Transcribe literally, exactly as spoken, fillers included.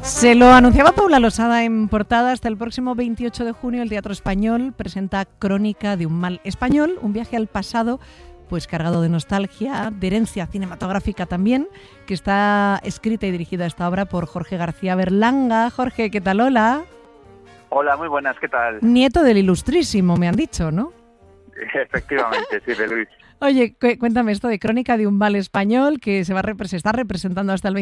Se lo anunciaba Paula Losada en portada. Hasta el próximo veintiocho de junio el Teatro Español presenta Crónica de un mal español, un viaje al pasado pues cargado de nostalgia, de herencia cinematográfica también, que está escrita y dirigida esta obra por Jorge García Berlanga. Jorge, ¿qué tal? Hola. Hola, muy buenas, ¿qué tal? Nieto del ilustrísimo, me han dicho, ¿no? Efectivamente, sí, de Luis. Oye, cu- cuéntame esto de Crónica de un mal español que se va a repre- se está representando hasta el